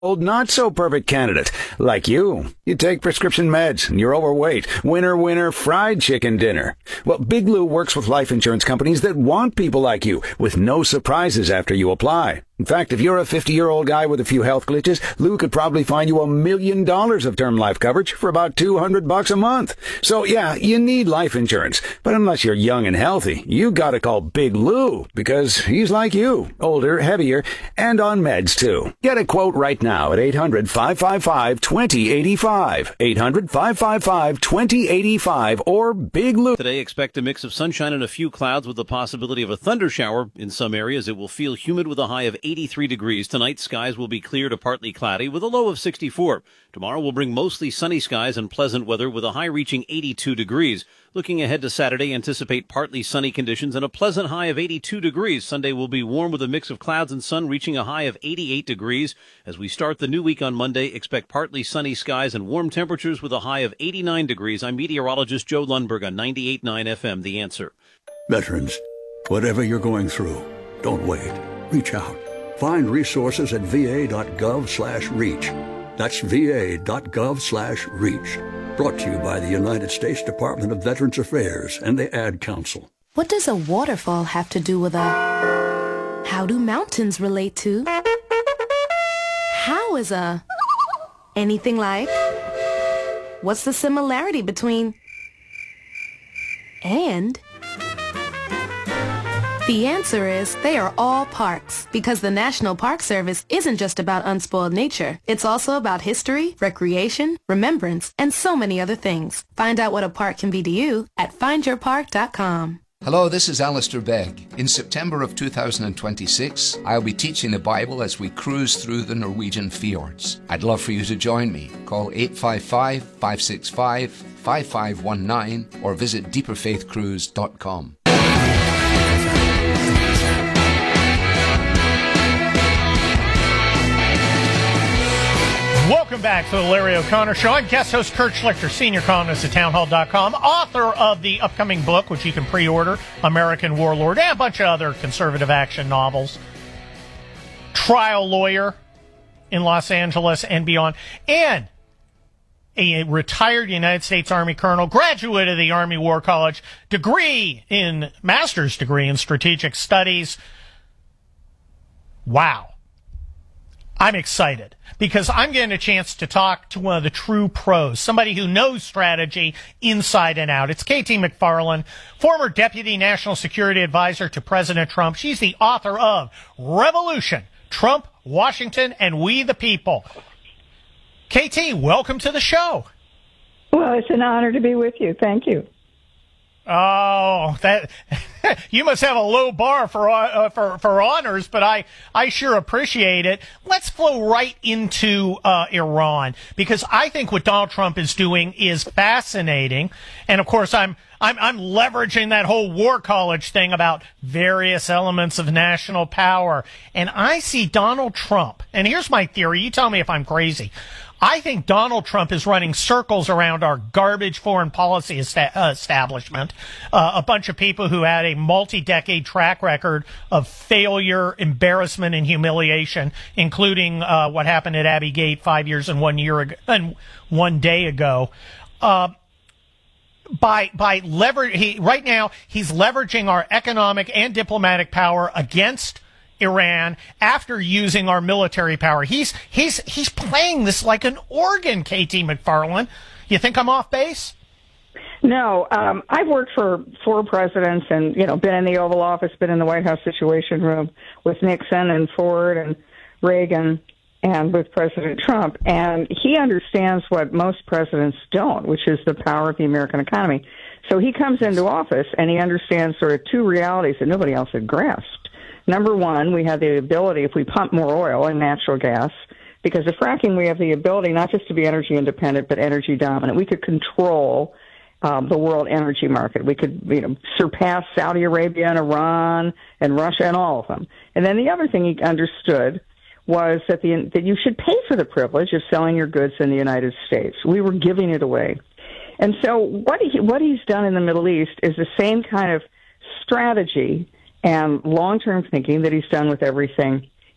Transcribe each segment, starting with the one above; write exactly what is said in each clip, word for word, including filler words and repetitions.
Old not-so-perfect candidate, like you. You take prescription meds, and you're overweight. Winner, winner, fried chicken dinner. Well, Big Lou works with life insurance companies that want people like you, with no surprises after you apply. In fact, if you're a fifty-year-old guy with a few health glitches, Lou could probably find you a million dollars of term life coverage for about two hundred bucks a month. So, yeah, you need life insurance. But unless you're young and healthy, you gotta call Big Lou, because he's like you, older, heavier, and on meds, too. Get a quote right now at eight hundred, five five five, two zero eight five. eight hundred, five five five, two zero eight five or Big Lou. Today, expect a mix of sunshine and a few clouds with the possibility of a thunder shower. In some areas, it will feel humid with a high of eighty-three degrees. Tonight, skies will be clear to partly cloudy with a low of sixty-four. Tomorrow will bring mostly sunny skies and pleasant weather with a high reaching eighty-two degrees. Looking ahead to Saturday, anticipate partly sunny conditions and a pleasant high of eighty-two degrees. Sunday will be warm with a mix of clouds and sun reaching a high of eighty-eight degrees. As we start the new week on Monday, expect partly sunny skies and warm temperatures with a high of eighty-nine degrees. I'm meteorologist Joe Lundberg on ninety-eight point nine F M, The Answer. Veterans, whatever you're going through, don't wait. Reach out. Find resources at va.gov slash reach. That's va.gov slash reach. Brought to you by the United States Department of Veterans Affairs and the Ad Council. What does a waterfall have to do with a... How do mountains relate to... How is a... Anything like... What's the similarity between... And... The answer is they are all parks, because the National Park Service isn't just about unspoiled nature. It's also about history, recreation, remembrance, and so many other things. Find out what a park can be to you at find your park dot com. Hello, this is Alistair Begg. In September of two thousand twenty-six, I'll be teaching the Bible as we cruise through the Norwegian fjords. I'd love for you to join me. Call eight five five, five six five, five five one nine or visit deeper faith cruise dot com. Welcome back to the Larry O'Connor Show. I'm guest host Kurt Schlichter, senior columnist at town hall dot com, author of the upcoming book, which you can pre-order, American Warlord, and a bunch of other conservative action novels. Trial lawyer in Los Angeles and beyond. And a retired United States Army colonel, graduate of the Army War College, degree in, master's degree in strategic studies. Wow. I'm excited because I'm getting a chance to talk to one of the true pros, somebody who knows strategy inside and out. It's K T McFarland, former Deputy National Security Advisor to President Trump. She's the author of Revolution, Trump, Washington, and We the People. K T, welcome to the show. Well, it's an honor to be with you. Thank you. Oh, that you must have a low bar for uh, for for honors, but I I sure appreciate it. Let's flow right into uh, Iran, because I think what Donald Trump is doing is fascinating, and of course I'm I'm I'm leveraging that whole War College thing about various elements of national power, and I see Donald Trump. And here's my theory. You tell me if I'm crazy. I think Donald Trump is running circles around our garbage foreign policy esta- uh, establishment, uh, a bunch of people who had a multi-decade track record of failure, embarrassment, and humiliation, including uh, what happened at Abbey Gate five years and one year ago, and one day ago. Uh, by by lever, he right now he's leveraging our economic and diplomatic power against Iran after using our military power. He's he's he's playing this like an organ, K T McFarland. You think I'm off base? No, um, I've worked for four presidents and, you know, been in the Oval Office, been in the White House Situation Room with Nixon and Ford and Reagan and with President Trump. And he understands what most presidents don't, which is the power of the American economy. So he comes into office and he understands sort of two realities that nobody else had grasped. Number one, we have the ability, if we pump more oil and natural gas, because of fracking, we have the ability not just to be energy independent, but energy dominant. We could control um, the world energy market. We could, you know, surpass Saudi Arabia and Iran and Russia and all of them. And then the other thing he understood was that the that you should pay for the privilege of selling your goods in the United States. We were giving it away. And so what he, what he's done in the Middle East is the same kind of strategy and long-term thinking that he's done with everything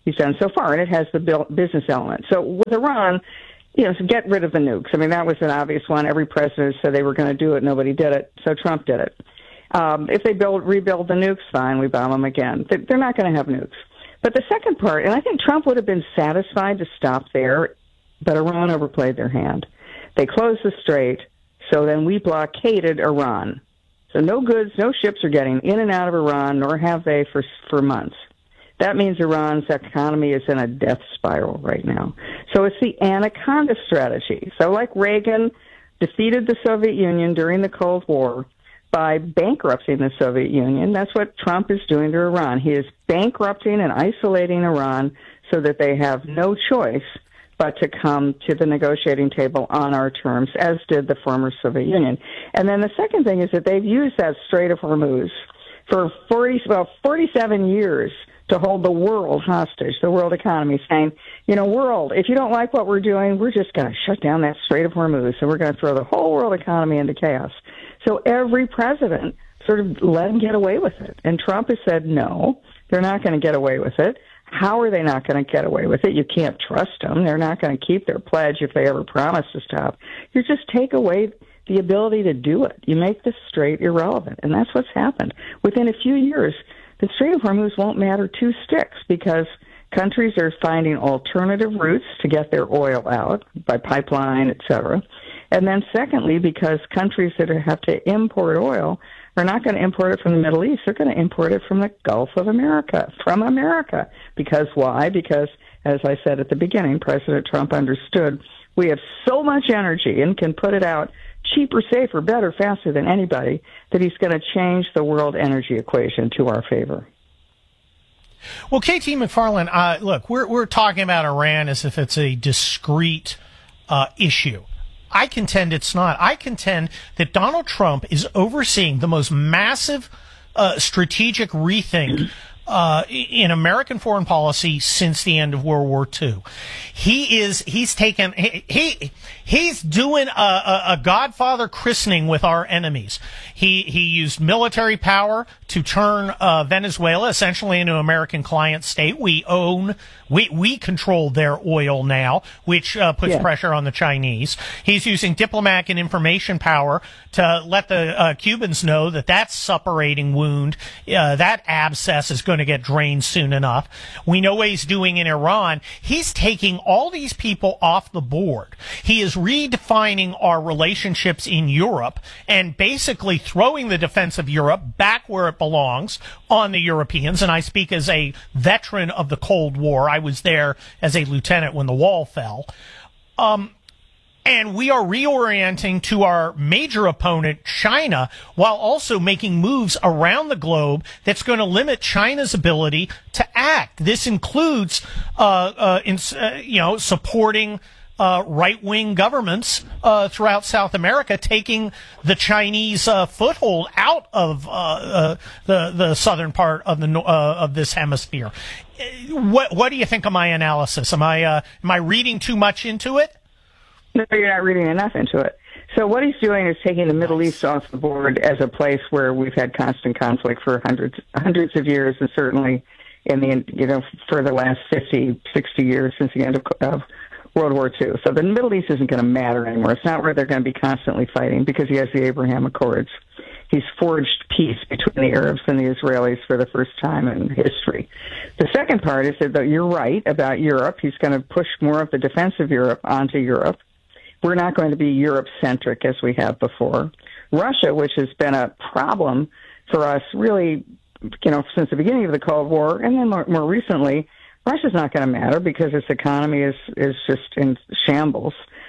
he's done so far, and it has the business element. So with Iran, you know, so get rid of the nukes. I mean, that was an obvious one. Every president said they were going to do it. Nobody did it, so Trump did it. Um, if they build, rebuild the nukes, fine, we bomb them again. They're not going to have nukes. But the second part, and I think Trump would have been satisfied to stop there, but Iran overplayed their hand. They closed the strait, so then we blockaded Iran. So no goods, no ships are getting in and out of Iran, nor have they for for months. That means Iran's economy is in a death spiral right now. So it's the anaconda strategy. So like Reagan defeated the Soviet Union during the Cold War by bankrupting the Soviet Union, that's what Trump is doing to Iran. He is bankrupting and isolating Iran so that they have no choice but to come to the negotiating table on our terms, as did the former Soviet Union. And then the second thing is that they've used that Strait of Hormuz for forty, well, forty-seven years to hold the world hostage, the world economy, saying, you know, world, if you don't like what we're doing, we're just going to shut down that Strait of Hormuz, and we're going to throw the whole world economy into chaos. So every president sort of let him get away with it. And Trump has said, no, they're not going to get away with it. How are they not going to get away with it? You can't trust them. They're not going to keep their pledge if they ever promise to stop. You just take away the ability to do it. You make the strait irrelevant, and that's what's happened. Within a few years, the Strait of Hormuz won't matter two sticks because countries are finding alternative routes to get their oil out by pipeline, et cetera. And then secondly, because countries that have to import oil are not going to import it from the Middle East. They're going to import it from the Gulf of America, from America. Because why? Because, as I said at the beginning, President Trump understood we have so much energy and can put it out cheaper, safer, better, faster than anybody, that he's going to change the world energy equation to our favor. Well, K T McFarland, uh, look, we're we're talking about Iran as if it's a discrete uh, issue. I contend it's not. I contend that Donald Trump is overseeing the most massive uh, strategic rethink uh, in American foreign policy since the end of World War Two. He is, he's taken, he, he he's doing a, a, a Godfather christening with our enemies. He, he used military power to turn uh, Venezuela essentially into an American client state. We own, we, we control their oil now, which uh, puts yeah. pressure on the Chinese. He's using diplomatic and information power to let the uh, Cubans know that that suppurating wound, uh, that abscess is going to get drained soon enough. We know what he's doing in Iran. He's taking all these people off the board. He is redefining our relationships in Europe and basically throwing the defense of Europe back where it belongs on the Europeans. And I speak as a veteran of the Cold War. I was there as a lieutenant when the wall fell. Um, And we are reorienting to our major opponent, China, while also making moves around the globe that's going to limit China's ability to act. This includes, uh, uh, in, uh you know, supporting uh, right-wing governments uh, throughout South America, taking the Chinese uh, foothold out of uh, uh, the the southern part of the uh, of this hemisphere. What what do you think of my analysis? Am I uh, am I reading too much into it? No, you're not reading enough into it. So what he's doing is taking the Middle East off the board as a place where we've had constant conflict for hundreds hundreds of years, and certainly in the you know for the last fifty, sixty years since the end of, of World War Two. So the Middle East isn't going to matter anymore. It's not where they're going to be constantly fighting because he has the Abraham Accords. He's forged peace between the Arabs and the Israelis for the first time in history. The second part is that you're right about Europe. He's going to push more of the defense of Europe onto Europe. We're not going to be Europe-centric as we have before. Russia, which has been a problem for us really, you know, since the beginning of the Cold War, and then more, more recently, Russia's not going to matter because its economy is, is just in shambles.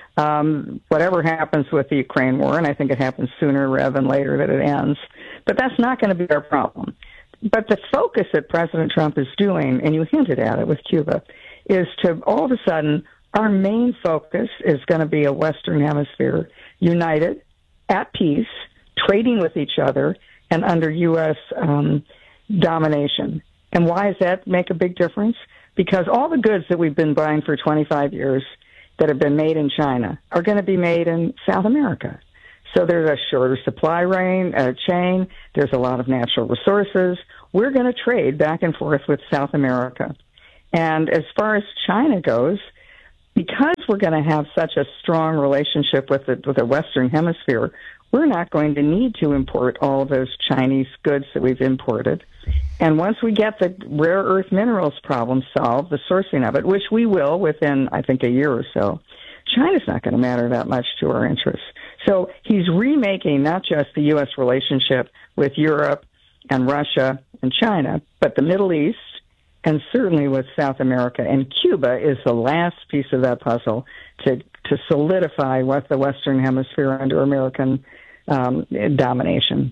Um, whatever happens with the Ukraine war, and I think it happens sooner rather than later that it ends, but that's not going to be our problem. But the focus that President Trump is doing, and you hinted at it with Cuba, is to all of a sudden, our main focus is going to be a Western Hemisphere united, at peace, trading with each other, and under U S um, domination. And why does that make a big difference? Because all the goods that we've been buying for twenty-five years that have been made in China are going to be made in South America. So there's a shorter supply chain, uh, chain. There's a lot of natural resources. We're going to trade back and forth with South America. And as far as China goes, because we're going to have such a strong relationship with the, with the Western Hemisphere, we're not going to need to import all of those Chinese goods that we've imported. And once we get the rare earth minerals problem solved, the sourcing of it, which we will within, I think, a year or so, China's not going to matter that much to our interests. So he's remaking not just the U S relationship with Europe and Russia and China, but the Middle East, and certainly with South America. And Cuba is the last piece of that puzzle to, to solidify what the Western Hemisphere under American um, domination.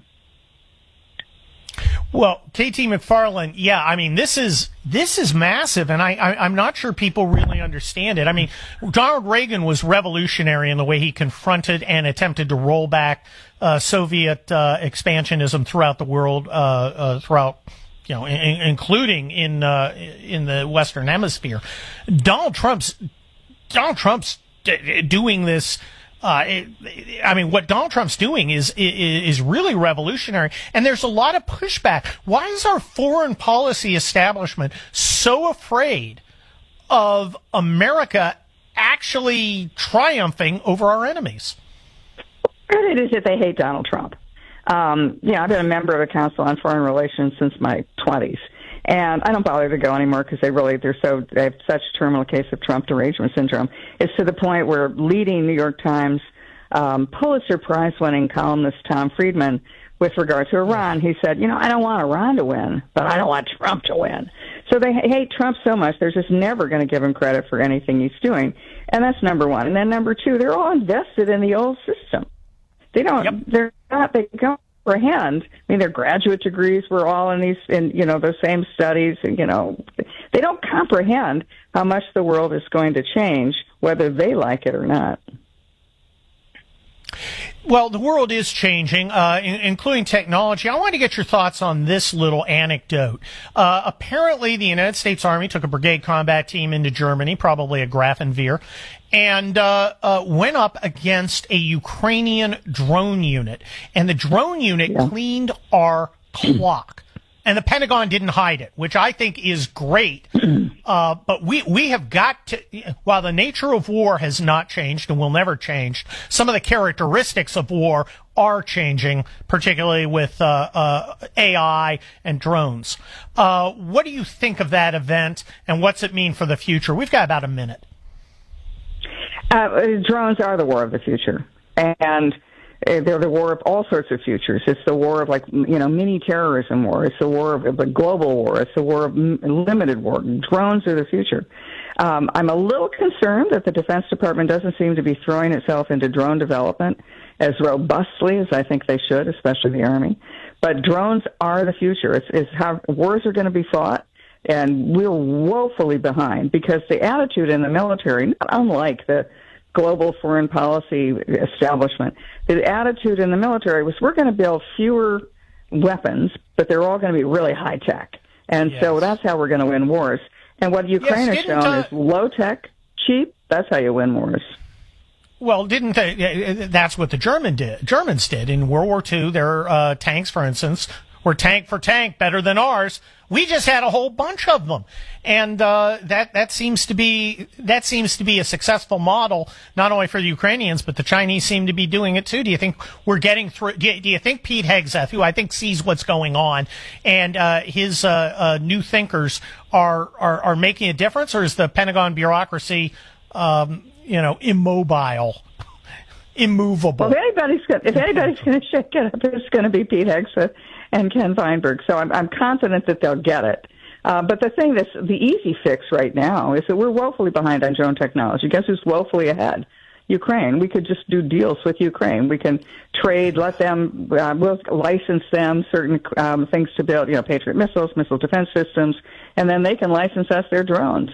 Well, K T McFarland, yeah, I mean, this is this is massive, and I, I, I'm not sure people really understand it. I mean, Donald Reagan was revolutionary in the way he confronted and attempted to roll back uh, Soviet uh, expansionism throughout the world, uh, uh, throughout, you know, in, including in uh, in the Western Hemisphere. Donald Trump's Donald Trump's d- doing this. Uh, it, I mean, what Donald Trump's doing is, is is really revolutionary, and there's a lot of pushback. Why is our foreign policy establishment so afraid of America actually triumphing over our enemies? It is that they hate Donald Trump. Um, yeah, I've been a member of the Council on Foreign Relations since my twenties. And I don't bother to go anymore because they really, they're so, they have such terminal case of Trump derangement syndrome. It's to the point where leading New York Times, um, Pulitzer Prize winning columnist Tom Friedman, with regard to Iran, he said, you know, I don't want Iran to win, but I don't want Trump to win. So they hate Trump so much, they're just never going to give him credit for anything he's doing. And that's number one. And then number two, they're all invested in the old system. They don't, yep. they're not, they don't comprehend. I mean, their graduate degrees were all in these, in, you know, those same studies, and, you know, they don't comprehend how much the world is going to change, whether they like it or not. Well, the world is changing, uh, in, including technology. I want to get your thoughts on this little anecdote. Uh, apparently, the United States Army took a brigade combat team into Germany, probably a Grafenwehr, and uh, uh, went up against a Ukrainian drone unit. And the drone unit yeah. cleaned our clock. And the Pentagon didn't hide it, which I think is great. Uh, but we, we have got to, while the nature of war has not changed and will never change, some of the characteristics of war are changing, particularly with uh, uh, A I and drones. Uh, what do you think of that event, and what's it mean for the future? We've got about a minute. Uh, drones are the war of the future. And they're the war of all sorts of futures. It's the war of, like, you know, mini terrorism war. It's the war of the global war. It's the war of limited war. Drones are the future. Um, I'm a little concerned that the Defense Department doesn't seem to be throwing itself into drone development as robustly as I think they should, especially the Army. But drones are the future. It's, it's how wars are going to be fought. And we're woefully behind because the attitude in the military, not unlike the global foreign policy establishment, the attitude in the military was we're going to build fewer weapons, but they're all going to be really high tech. And yes. so that's how we're going to win wars. And what Ukraine yes, has shown uh, is low tech, cheap. That's how you win wars. Well, didn't they, that's what the German did. Germans did in World War Two. Their uh, tanks, for instance, were tank for tank better than ours. We just had a whole bunch of them, and uh, that that seems to be that seems to be a successful model, not only for the Ukrainians, but the Chinese seem to be doing it too. Do you think we're getting through? Do you, do you think Pete Hegseth, who I think sees what's going on, and uh, his uh, uh, new thinkers are, are are making a difference, or is the Pentagon bureaucracy, um, you know, immobile, immovable? Well, if anybody's gonna, if anybody's going to shake it up, it's going to be Pete Hegseth and Ken Feinberg. So I'm, I'm confident that they'll get it. Uh, but the thing that's the easy fix right now is that we're woefully behind on drone technology. Guess who's woefully ahead? Ukraine. We could just do deals with Ukraine. We can trade, let them, uh, we'll license them certain um, things to build, you know, Patriot missiles, missile defense systems, and then they can license us their drones.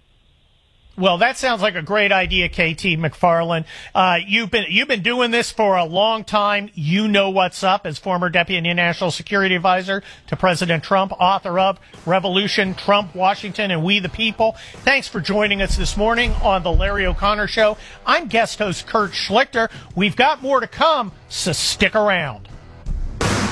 Well, that sounds like a great idea, K T McFarland. Uh, you've been you've been doing this for a long time. You know what's up as former Deputy National Security Advisor to President Trump, author of Revolution, Trump, Washington, and We the People. Thanks for joining us this morning on the Larry O'Connor Show. I'm guest host Kurt Schlichter. We've got more to come, so stick around.